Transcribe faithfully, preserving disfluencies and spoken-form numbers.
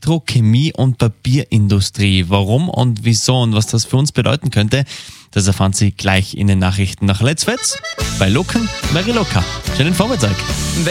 Elektrochemie- und Papierindustrie. Warum und wieso und was das für uns bedeuten könnte, das erfahren Sie gleich in den Nachrichten nach Let's Fets bei Locken, Very Locker. Schönen Vormittag.